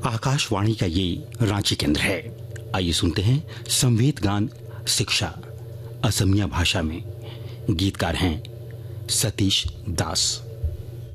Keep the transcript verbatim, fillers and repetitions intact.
आकाशवाणी का ये रांची केंद्र है। आइए सुनते हैं संवेद गान शिक्षा असमिया भाषा में। गीतकार हैं सतीश दास।